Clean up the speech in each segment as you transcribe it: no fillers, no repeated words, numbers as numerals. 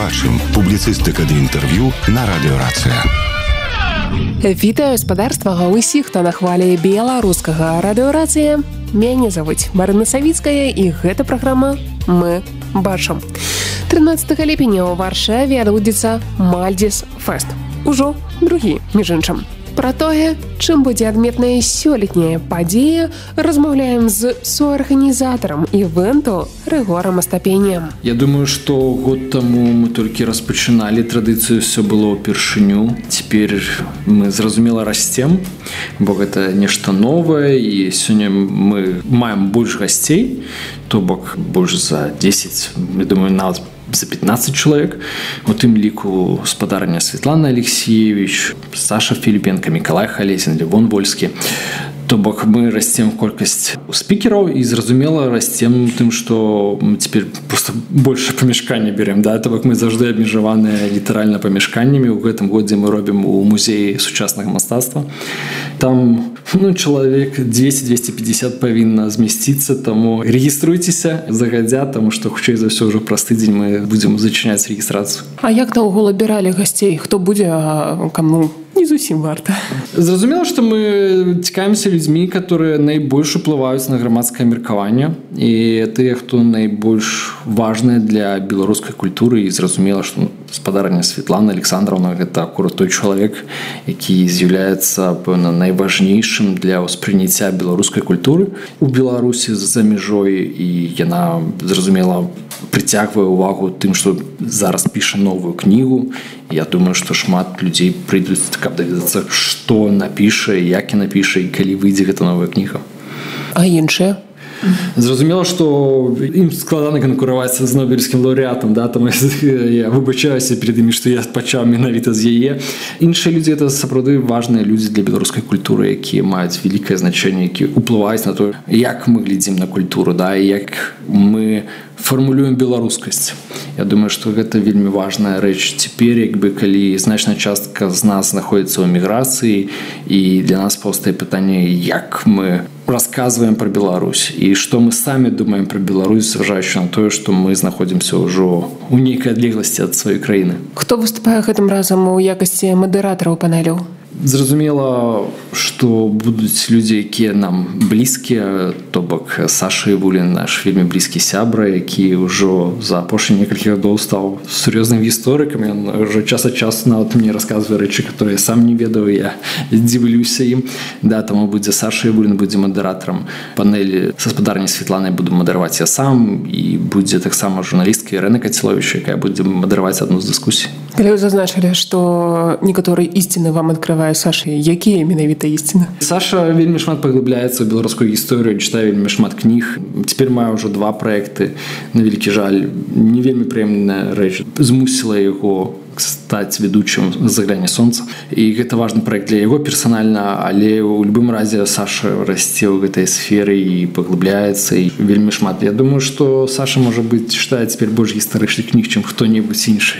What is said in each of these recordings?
Бачым публіцыстыка ды інтэрв'ю на радыёрацыя. Вітаю спадарства ўсіх, хто на хвалі беларускага радыёрацыя. Мяне завуць Марына Савіцкая, і гэта праграма «Мы бачым». 13 ліпеня ў Варшаве адбудзецца Мальдзіс фэст. Ужо другі, між іншым. Пра тое, чым будзе адметная сёлетняя падзея, размаўляем з суарганізатарам івэнту Рыгорам Астапенем. Я думаю, што год таму мы толькі распачыналі традыцыю, все было ўпершыню. Цяпер мы зразумела расцем, бо гэта нешта новае, і сёння мы маем больш гасцей, то бок больш за 10, я думаю, нават за 15 чалавек. У тым ліку спадарня Светлана Алексеевич, Саша Філіпенка, Мікалай Халесін, Левон Вольскі. То бок мы расцем колькасць спікераў і зразумела расцем тым, што мы цяпер просто больше памяшкання берем, да? То бок мы заўжды абмежаваныя літаральна памяшканнямі. У гэтым годзе мы робім у музеі сучаснага мастацтва. Там чалавек 200-250 павінна змясціцца, таму рэгіструйцеся загадзя, таму што хутчэй за ўсё ўжо праз тыдзень мы будзем зачыняць рэгістрацыю. А як наогул абіралі гасцей? Хто будзе, а каму не зусім варта? Зразумела, што мы цікавімся людзьмі, которые найбольш уплываюць на грамадскае меркаванне, і тыя, хто найбольш важныя для беларускай культуры. І зразумела, што спадарня Светлана Александровна гэта акурат той чалавек, які з'яўляецца, пэўна, найважнейшым для ўспрыняцця беларускай культуры у Беларусі за мяжой, і яна, зразумела, прыцягвае ўвагу тым, што зараз піша новую кнігу. Я думаю, што шмат людзей прыйдуць, каб даведацца, што напіша, як і напіша, і калі выйдзе гэта новая кніга. А іншыя? Зразумела, што ім складана канкураваць з нобелевскім лаўрэатам, да? Таму я выбачаюся перед імі, што я пачаў менавіта з яе. Іншыя людзі — это сапраўды важныя людзі для беларускай культуры, якія маюць вялікае значэнне, якія ўплываюць на то, як мы глядзім на культуру, да? І як мы фармулюем беларускасць. Я думаю, што гэта вельмі важная рэч цяпер, калі значная частка з нас знаходзіцца ў эміграцыі, і для нас паўстае пытанне, як мы расказваем пра Беларусь і што мы самі думаем пра Беларусь, зважаючы на тое, што мы знаходзімся ўжо ў нейкай адлегласці ад сваёй краіны. Хто выступае гэтым разам у якасці мадэратараў панелю? Зразумела, што будуць людзі, якія нам блізкія, то бок Саша Івулін, наш вельмі блізкі сябра, які ўжо за апошнія некалькі гадоў стаў сур'ёзным гісторыкам. Ён ўжо час ад часу нават мне расказвае рэчы, которые сам не ведаў, я дзівлюся ім. Да, таму будзе Саша Івулін, будзе мадэратарам панелі. Са спадарняй Светланай буду мадэраваць я сам, і будзе таксама журналістка Ірына Каціловіч, якая будзе мадэраваць адну з дыскусій. Калі вы зазначылі, што некаторыя ісціны вам адкрывае Саша, якія менавіта ісціны? Саша вельмі шмат паглыбляецца ў беларускую гісторыю, чытае вельмі шмат кніг. Цяпер маю ўжо 2 праекты. На вялікі жаль, не вельмі прыемная рэч змусіла яго стаць ведучым «Загляне сонца». І гэта важны праект для яго персанальна, але ў любым разе Саша расце ў гэтай сферы і паглыбляецца, і вельмі шмат. Я думаю, што Саша, можа быць, чытае цяпер больш гістарычных кніг, чым хто-небудзь іншы.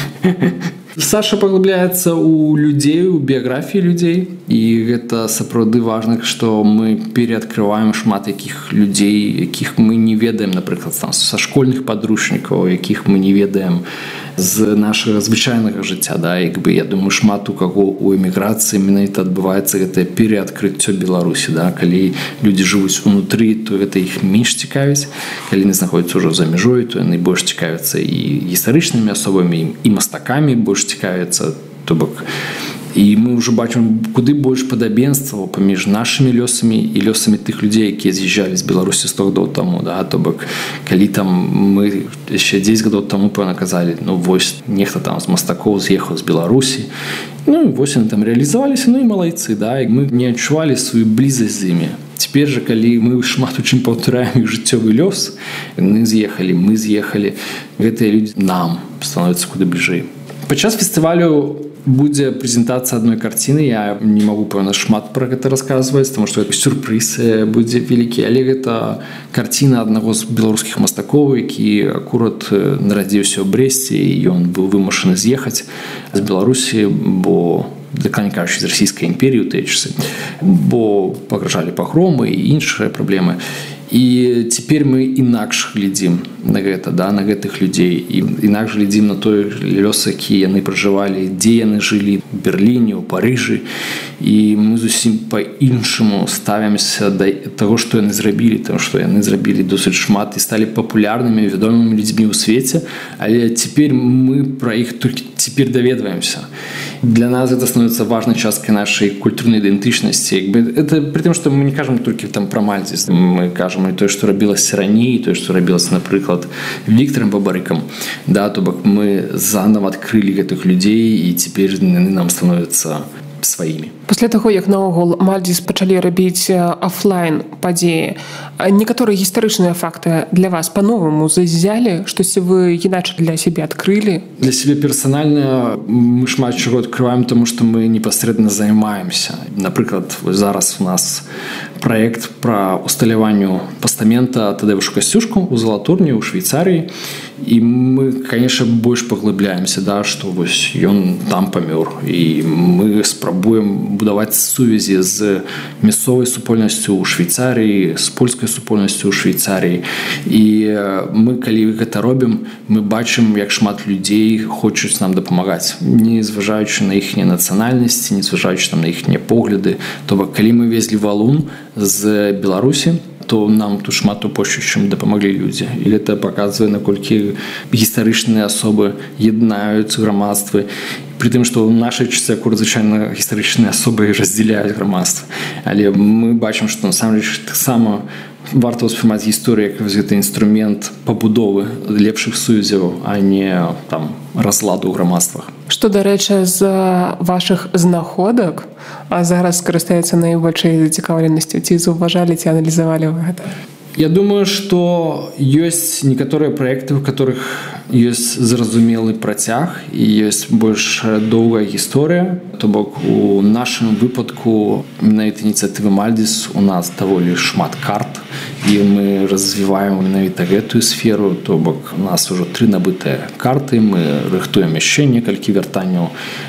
Саша паглыбляецца ў людзей, у біяграфіі людзей, і гэта сапраўды важна, што мы пераадкрываем шмат якіх людзей, якіх мы не ведаем, напрыклад, са школьных падручнікаў, якіх мы не ведаем з нашага звычайнага жыцця. Да? Я думаю, шмат у каго ў эміграцыі менавіта адбываецца гэтае пераадкрыццё Беларусі. Да? Калі людзі жывуць унутры, то гэта іх менш цікавіць. Калі яны знаходзяцца ўжо за мяжой, то яны больш цікавяцца і гістарычнымі асобамі, і мастакамі больш цікавіцца. То бок, і мы ўжо бачым куды больш падабенстваў паміж нашымі лёсамі і лёсамі тых людзей, якія з'язджалі з Беларусі 100 гадоў таму. Да? То бок, калі там мы яшчэ 10 гадоў таму, пэўна, казалі, вось нехта там з мастакоў з'ехаў з Беларусі, вось яны там рэалізаваліся, і малайцы, да? І мы не адчувалі сваю блізасць з імі. Цяпер жа, калі мы шмат у чым паўтараем іх жыццёвы лёс, яны з'ехалі, мы з'ехалі, гэтыя людзі нам становяцца куды бліжэй. Падчас фестывалю будзе прэзентацыя адной карціны. Я не магу, пэўна, шмат пра гэта расказваць, таму што сюрпрыз будзе вялікі, але гэта карціна аднаго з беларускіх мастакоў, які акурат нарадзіўся ў Брэсце, і ён быў вымушаны з'ехаць з Беларусі, бо дакладней кажучы, з расійскай імперіі ў тыя часы, бо пагражалі пагромы і іншыя праблемы. І цяпер мы інакш глядзім на гэта, да, на гэтых людзей, і інакш глядзім на той лёс, які яны пражывалі, дзе яны жылі, в Берліне, у Парыжы, і мы зусім па-іншаму ставімся да таго, што яны зрабілі, таму што яны зрабілі досыць шмат і сталі папулярнымі, вядомымі людзьмі ў свеце, але цяпер мы пра іх толькі цяпер даведваемся. Для нас это становится важной часткой нашей культурной идентичности. Это при том, что мы не кажем только там про Мальдис. Мы кажем и то, что робилось ранее, и то, что робилось, например, Виктором Бабарыком. Да, то бок мы заново открыли этих людей, и теперь нам становятся сваімі. Пасля таго, як наогул Мальдис пачалі рабіць офлайн падзеі, некаторыя гістарычныя факты для вас па-новаму зазялі, штосьці вы іначай для сябе адкрылі? Для сябе персанальна мы шмат чаго адкрываем, таму што мы непасрэдна займаемся. Напрыклад, зараз у нас праект пра усталяванню пастамента Тадэвушу Касцюшку ў Залатурні, ў Швейцарыі. І мы, конечно, больш паглыбляемся, да, што вось ён там памёр. І мы спрабуем будаваць сувязі з мясцовай супольнасцю ў Швейцарыі, з польскай супольнасцю ў Швейцарыі. І мы, калі гэта робім, мы бачым, як шмат людзей хочуць нам дапамагаць, не зважаючы на іхнія нацыянальнасці, не зважаючы там на іхнія погляды. То бок, калі мы везлі валун з Беларусі, то нам тут шмат больш, чым дапамаглі людзі. І гэта паказвае, наколькі гістарычныя асобы яднаюць грамадствы. При тым, што ў нашай часе акурат звычайна гістарычныя асобы раздзяляюць грамадства. Але мы бачым, што насамрэч таксама варта ўспрымаць гісторыю як гэты інструмент пабудовы лепшых сувязяў, а не там разладу ў грамадствах. Што, дарэчы, з вашых знаходак зараз скарыстаецца найбольшай зацікаўленасцю? Ці заўважалі, ці аналізавалі вы гэта? Я думаю, что есть некоторые проекты, у которых есть зразумелый працяг и есть больш доўгая гісторыя. То бок у нашым выпадку менавіта ініцыятывы Мальдис у нас даволі шмат карт, і мы развіваем менавіта гэтую сферу. То бок у нас ужо 3 набытыя карты, мы рыхтуем яшчэ некалькі вяртанняў.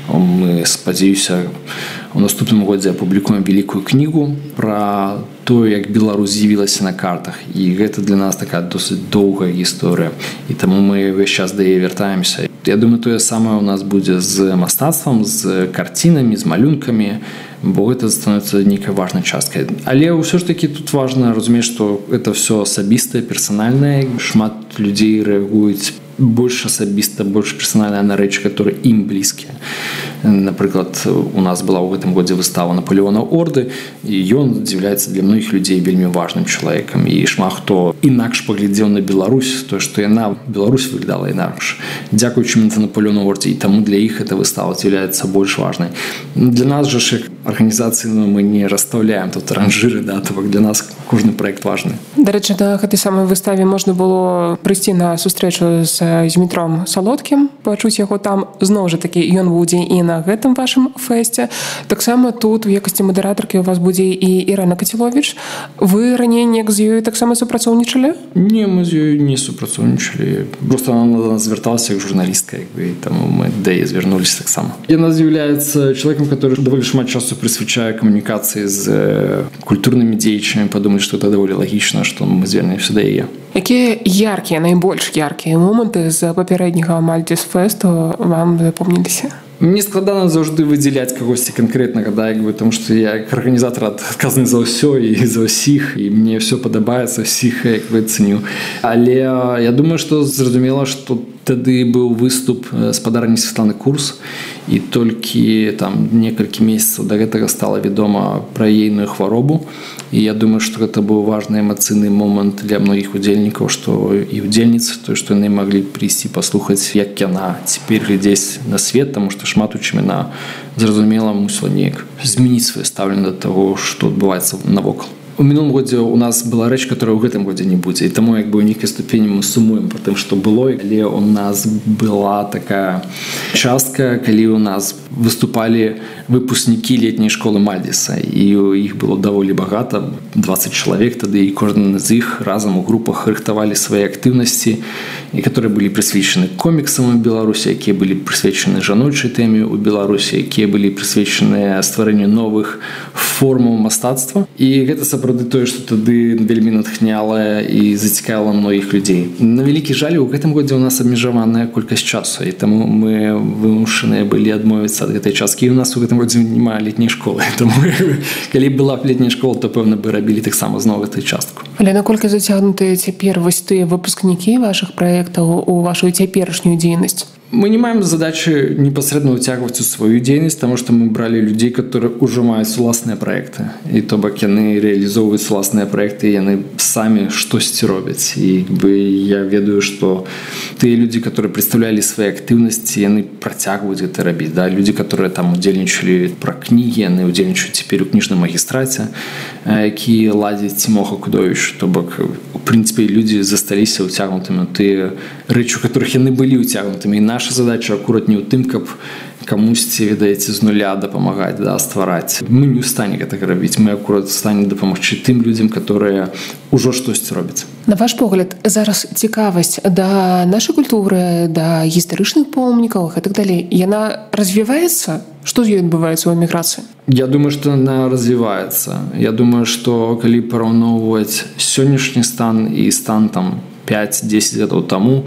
Мы, спадзяюся, у наступным годзе апублікуем вялікую кнігу пра то, як Беларусь з'явілася на картах. І гэта для нас такая досыць доўгая гісторыя. І таму мы ўвесь час да яе вяртаемся. Я думаю, тое самае у нас будзе з мастацтвам, з карцінамі, з малюнкамі, бо гэта становіцца нейкай важнай часткай. Але ўсё ж такі тут важна разумець, што гэта ўсё асабістае, персанальнае. Шмат людзей рэагуюць больш асабіста, больш персанальна на рэчы, которые ім блізкія. Напрыклад, у нас была ў гэтым годзе выстава Наполеона Орды, і ён з'яўляецца для многіх людзей вельмі важным чалавекам. І шмат хто інакш паглядзеў на Беларусь, то, што яна, Беларусь выглядала інакш. Дзякуючы Наполеону Ордзе, і таму для іх эта выстава з'яўляецца больш важнай. Для нас жа ж, як арганізацыі, мы не расстаўляем тут ранжыры, да, то бок для нас кожны праект важны. Дарэчы, на гэтай самай выставе можна было прыйсці на сустрэчу з Змітром Салодкім, пачуць яго там. Зноў жа такі, ён будзе і на гэтым вашым фэсце. Таксама тут у якасці мадэратаркі у вас будзе і Ірына Каціловіч. Вы раней неяк з ёй таксама супрацоўнічалі? Не, мы з ёй не супрацоўнічалі. Просто она на нас звярталася як журналістка, і таму мы да яе звярнуліся таксама. Яна з'яўляецца чалавекам, который даволі шмат часу прысвячае камунікацыі з культурнымі дзеячамі. Падумалі, што гэта даволі лагічна, што мы звернемся да яе. Якія яркія, найбольш яркія моманты з папярэдняга Мальдис фэсту вам запомніліся? Мне складана заўжды выдзяляць кагосьці канкрэтнага, да, тому што я як арганізатар адказны за ўсё і за ўсіх, і мне ўсё падабаецца, ўсіх цэню. Але я думаю, што зразумела, што тады быў выступ спадарні Святланы Курс, і толькі там некалькі месяцаў да гэтага стала вядома пра ейную хваробу. І я думаю, што гэта быў важны эмацыйны момант для многіх удзельнікаў, што і удзельніц, то, што яны маглі прыйсці паслухаць, як яна цяпер глядзець на свет, таму што шмат у чым яна, зразумела, мусіла неяк змяніць сваё стаўленне да таго, што адбываецца навокал. У мінулым годзе у нас была рэч, которая ў гэтым годзе не будзе. І таму як бы ў нейкай ступені мы сумуем па тым, што было. Але у нас была такая частка, калі у нас выступали выпускники летней школы Мальдиса, і іх было даволі багата, 20 чалавек тады, і кожны з іх разам у групах рыхтавалі свае актыўнасці, і которые былі прысвечаны коміксам у Беларусі, якія былі прысвечаны жаночай тэме у Беларусі, якія былі прысвечаны стварэнню новых формаў мастацтва. І гэта сапраўды тое, што тады вельмі натхняла і зацікавіла многіх людзей. На вялікі жаль, у гэтым годзе у нас абмежаваная колькасць часу, і таму мы вымушаныя былі адмовіцца ад гэтай часткі. І у нас у гэтым годзе няма летняй школы. Таму калі была б летняя школа, то пэўна бы рабілі таксама зноў гэтай частку. Але наколькі зацягнутыя цяпер вось тыя выпускнікі вашых праектаў у вашу цяперашнюю дзейнасць? Мы не маем задачи непосредственно утягивать у свою деятельность, потому что мы брали людей, которые уже мают властные проекты. И то бок яны реализовывают властные проекты, и яны сами что-то робят. И я ведаю, что те люди, которые представляли свои активности, яны протягивают это робить. Да? Люди, которые там удельничали про книги, яны удельничают теперь у книжном магистрате, які ладит Тимоха Кудович. То бок, в принципе, люди застались утягнутыми. Те речи, у которых яны были утягнутыми. И наша задача акурат не ў тым, каб камусьці, ведаеце, з нуля дапамагаць, да, ствараць. Мы не ў стане гэтага рабіць, мы акурат у стане дапамагчы тым людзям, которые ўжо штосьці робяць. На ваш погляд, зараз цікавасць да нашай культуры, да гістарычных помнікаў і так далей, яна развіваецца? Што з ёй адбываецца ў эміграцыі? Я думаю, што яна развіваецца. Я думаю, што калі параўноўваць сённяшні стан і стан там 5-10 гадоў таму,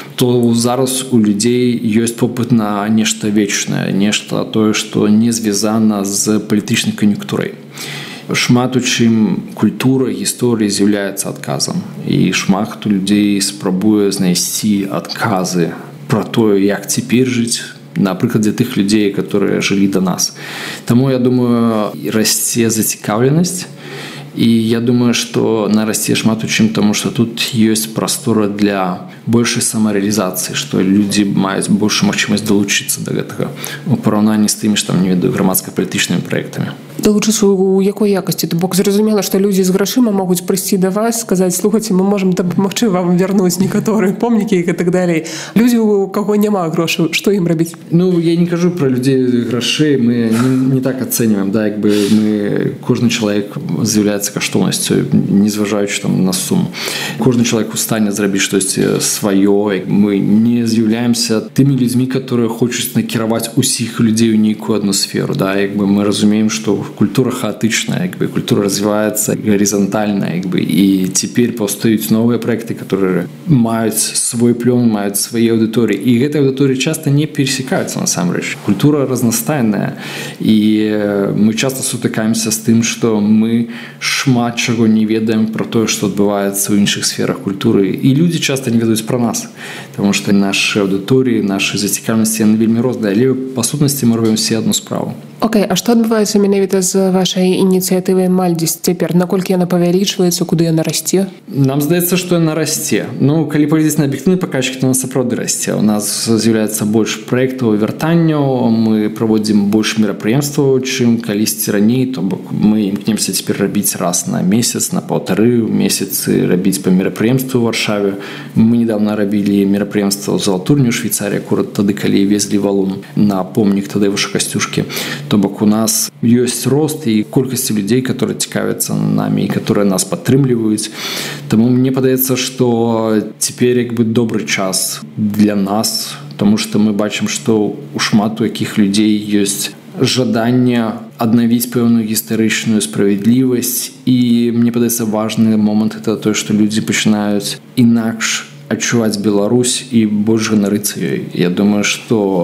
то зараз у людзей ёсць попыт на нешта вечнае, нешта тое, што не звязана з палітычнай кан'юнктурай. Шмат у чым культура, гісторыя з'яўляецца адказам. І шмат хто людзей спрабуе знайсці адказы пра тое, як цяпер жыць, на прыкладзе тых людзей, которые жылі да нас. Таму, я думаю, расце зацікаўленасць. І я думаю, што нарасце шмат у чым, таму што тут ёсць прастора для большай самарэалізацыі, што людзі маюць большую магчымасць далучыцца да гэтага у параўнанні з тымі, што там, не ведаю, грамадска-палітычнымі праектамі. Далучыцца ў якой якасці? То бок зразумела, што людзі з грашыма могуць прыйсці да вас, сказаць: слухайце, мы можам дапамагчы вам вярнуць некаторыя помнікі і так далей. Людзі, у каго няма грошаў, што ім рабіць? Ну, я не кажу пра людзей грашэй, мы не так ацэньваем, да, як бы мы, кожны чалавек з'яўляецца каштоўнасцю, не зважаючы там на суму. Кожны чалавек у стане зрабіць штосьці сваё. Мы не з'яўляемся тымі людзьмі, которые хочуць накіраваць усіх людзей у нейкую адну сферу. Да? Мы разумеем, што культура хаотычная, культура развіваецца горизонтальна, і цяпер паўстаюць новыя проекты, которые маюць свой плён, маюць свае аўдыторыі. І гэтыя аўдыторыі часта не пересекаюцца насамрэч. Культура разнастайная, і мы часта сутыкаемся з тым, што мы шмат чаго не ведаем пра тое, што адбываецца ў іншых сферах культуры. І людзі часта не ведаюць пра нас, таму што нашы аўдыторыі, нашы зацікаўленасці яны вельмі розныя, але па сутнасці мы робім все адну справу. Окей, а што адбываецца менавіта з вашай ініцыятывай Мальдіс цяпер? Наколькі яна павялічваецца, куды яна расце? Нам здаецца, што яна расце. Ну, калі паглядзець на аб'ектыўны паказчык, то яна сапраўды расце. У нас з'яўляецца больш праектаў, вяртанняў, мы праводзім больш мерапрыемстваў, чым калісьці раней, то бок мы імкнемся цяпер рабіць раз на месяц, на паўтары месяцы, рабіць па мерапрыемству ў Варшаве. Мы недавно рабілі мерапрыемства ў Залатурні ў Швейцарыі, акурат тады, калі везлі валун на помнік Тадзеуша Касцюшкі. То бок у нас ёсць рост і колькасці людзей, которые цікавяцца намі і которые нас падтрымліваюць. Таму мне падаецца, што цяпер добры час для нас, таму што мы бачым, што у шмат у якіх людзей ёсць жаданне аднавіць пэўную гістарычную справядлівасць. І мне падаецца, важны момант это тое, што людзі пачынаюць інакш адчуваць Беларусь і больш ганарыцца ёй. Я думаю, што